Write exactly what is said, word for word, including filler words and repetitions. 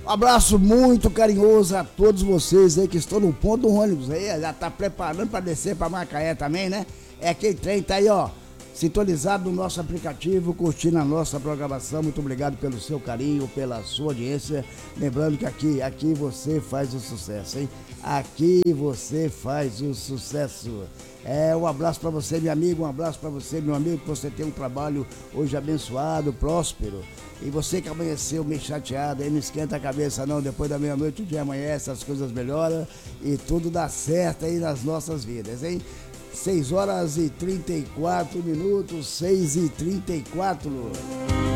Um abraço muito carinhoso a todos vocês aí que estão no ponto do ônibus aí, já tá preparando para descer para Macaé também, né? É aquele trem tá aí, ó, sintonizado no nosso aplicativo, curtindo a nossa programação. Muito obrigado pelo seu carinho, pela sua audiência. Lembrando que aqui, aqui você faz o sucesso, hein? Aqui você faz o sucesso. É, um abraço para você, meu amigo, um abraço para você, meu amigo, que você tenha um trabalho hoje abençoado, próspero. E você que amanheceu meio chateado, aí não esquenta a cabeça não, depois da meia-noite o dia amanhece, as coisas melhoram e tudo dá certo aí nas nossas vidas, hein? seis horas e trinta e quatro minutos, seis e trinta e quatro.